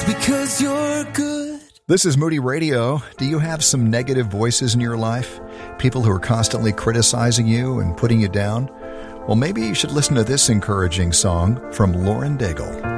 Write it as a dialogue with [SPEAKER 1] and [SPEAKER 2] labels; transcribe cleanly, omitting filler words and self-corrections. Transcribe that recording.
[SPEAKER 1] because you're good.
[SPEAKER 2] This is Moody Radio. Do you have some negative voices in your life? People who are constantly criticizing you and putting you down? Well, maybe you should listen to this encouraging song from Lauren Daigle.